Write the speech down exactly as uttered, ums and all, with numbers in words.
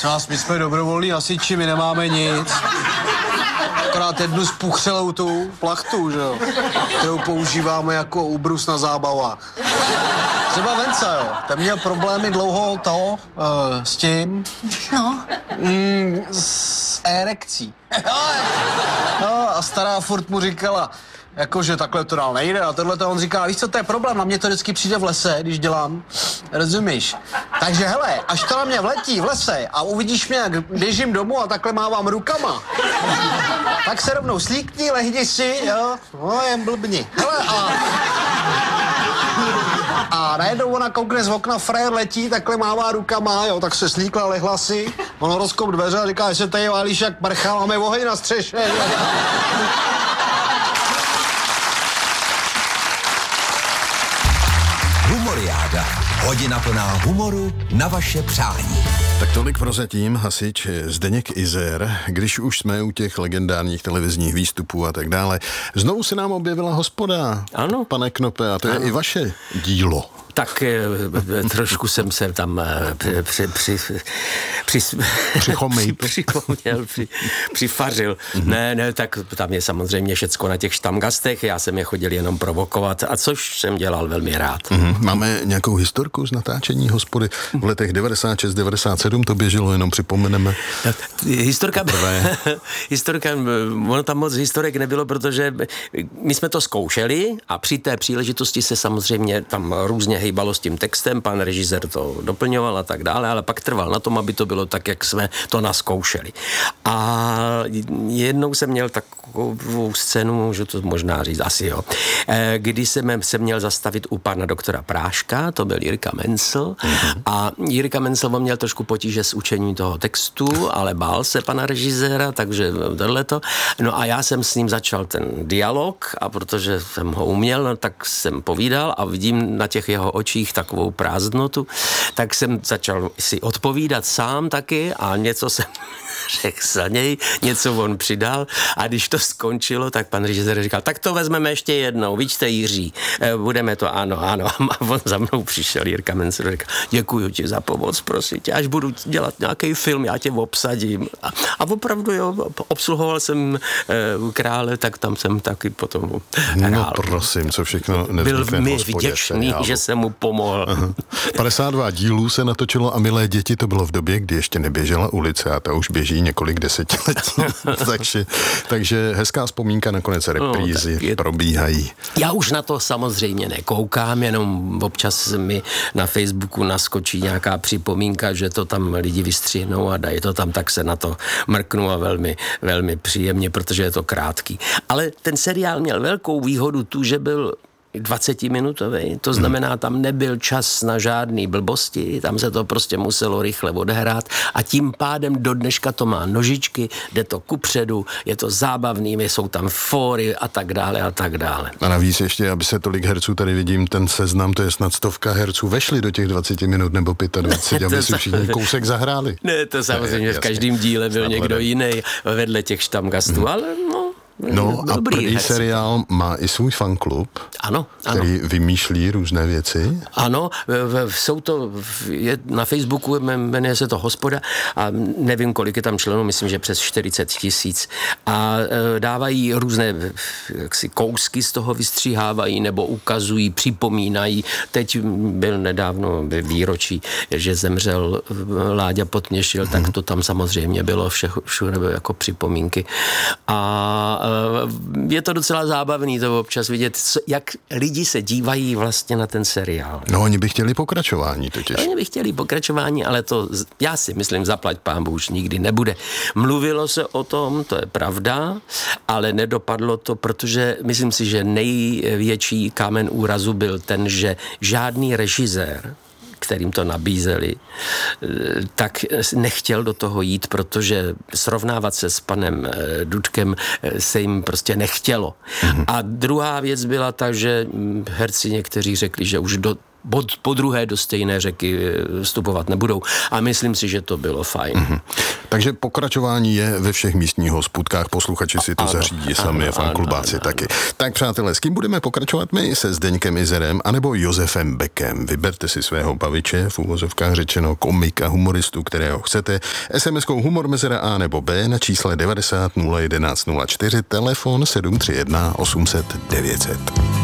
Co nás, my jsme dobrovolní hasiči, my nemáme nic. Akorát jednu spuchřelou tu plachtu, že jo, kterou používáme jako úbrus na zábavách. Třeba Vence, jo, ten měl problémy dlouho toho, uh, s tím. No. Mm, s erekcí. No, a stará furt mu říkala, jakože takhle to dál nejde a tohle to on říká, víš co, to je problém, na mě to vždycky přijde v lese, když dělám, rozumíš? Takže hele, až to na mě vletí v lese a uvidíš mě, jak běžím domů a takhle mávám rukama, tak se rovnou slíkni, lehni si, jo, no jen blbni. Hele a... A najednou ona koukne z okna, frajer letí, takhle mává rukama, jo, tak se slíkla, lehla si, ono rozkop dveře a říká, že se tady válíš jak prchal, máme oheň na střeše. Humoriáda. Hodina plná humoru na vaše přání. Tak tolik prozatím hasič Zdeněk Izér, když už jsme u těch legendárních televizních výstupů a tak dále. Znovu se nám objevila Hospoda. Ano. Pane Knope, a to je ano. i vaše dílo. Tak trošku jsem se tam při, při, při, Přichomejt. při, připomněl, při, přifařil. Mm-hmm. Ne, ne, tak tam je samozřejmě všecko na těch štamgastech, já jsem je chodil jenom provokovat, a což jsem dělal velmi rád. Mm-hmm. Máme nějakou historku z natáčení Hospody v letech devadesát šest devadesát sedm, to běželo, jenom připomeneme. Historka, historka, ono tam moc historek nebylo, protože my jsme to zkoušeli a při té příležitosti se samozřejmě tam různě hejbalo s tím textem, pan režisér to doplňoval a tak dále, ale pak trval na tom, aby to bylo tak, jak jsme to naskoušeli. A jednou jsem měl takovou scénu, můžu to možná říct, asi jo, kdy jsem se měl zastavit u pana doktora Práška, to byl Jirka Mencl, a Jirka Mencl měl trošku potíže s učením toho textu, ale bál se pana režiséra, takže tohleto. No a já jsem s ním začal ten dialog, a protože jsem ho uměl, no, tak jsem povídal a vidím na těch jeho očích takovou prázdnotu, tak jsem začal si odpovídat sám taky a něco jsem řekl za něj, něco on přidal, a když to skončilo, tak pan režisér říkal, tak to vezmeme ještě jednou, vidíte Jiří, budeme to, ano, ano. A on za mnou přišel, Jirka Mencl, říkal, děkuju ti za pomoc, prosím tě, až budu dělat nějaký film, já tě obsadím. A, a opravdu, jo, obsluhoval jsem e, Krále, tak tam jsem taky potom hrál. No prosím, co všechno Byl mi vděčný, že jsem mu pomohl. Aha. padesát dva dílů se natočilo a Milé děti to bylo v době, kdy ještě neběžela ulice, a ta už běží několik desetiletí. takže, takže hezká vzpomínka, nakonec reprízy no, je... probíhají. Já už na to samozřejmě nekoukám, jenom občas mi na Facebooku naskočí nějaká připomínka, že to tam lidi vystřihnou a dají to tam, tak se na to mrknu a velmi, velmi příjemně, protože je to krátký. Ale ten seriál měl velkou výhodu tu, že byl dvacetiminutový, to znamená, tam nebyl čas na žádný blbosti, tam se to prostě muselo rychle odehrát a tím pádem do dneška to má nožičky, jde to kupředu, je to zábavný, jsou tam fóry a tak dále a tak dále. A navíc ještě, aby se tolik herců, tady vidím ten seznam, to je snad stovka herců, vešli do těch dvacet minut nebo dvacet pět, aby si všichni kousek zahráli. Ne, to samozřejmě ne, v každém díle byl někdo jiný vedle těch štamgastů, hmm. ale no, No a první seriál má i svůj fanklub, ano, ano. který vymýšlí různé věci. Ano, jsou to, je, na Facebooku jmenuje se to Hospoda a nevím, kolik je tam členů, myslím, že přes čtyřicet tisíc, a dávají různé jaksi, kousky z toho vystříhávají nebo ukazují, připomínají. Teď byl nedávno výročí, že zemřel Láďa Potměšil, tak to tam samozřejmě bylo vše, všude jako připomínky. A je to docela zábavný to občas vidět, jak lidi se dívají vlastně na ten seriál. No, oni by chtěli pokračování totiž. Oni by chtěli pokračování, ale to, já si myslím, zaplať pánbu už nikdy nebude. Mluvilo se o tom, to je pravda, ale nedopadlo to, protože myslím si, že největší kámen úrazu byl ten, že žádný režisér, kterým to nabízeli, tak nechtěl do toho jít, protože srovnávat se s panem Dudkem se jim prostě nechtělo. Mm-hmm. A druhá věc byla ta, že herci někteří řekli, že už do pod, po druhé do stejné řeky vstupovat nebudou. A myslím si, že to bylo fajn. Mm-hmm. Takže pokračování je ve všech místních hospůdkách, posluchači si to ano, zařídí sami, fanklubáci taky. Ano. Tak přátelé, s kým budeme pokračovat my? Se Zdeňkem Izerem anebo Josefem Bekem? Vyberte si svého baviče, v úvozovkách řečeno komika, humoristu, kterého chcete. es em eskou humor mezera A nebo B na čísle devadesát nula jedenáct nula čtyři, telefon sedm tři jedna osm set devět set.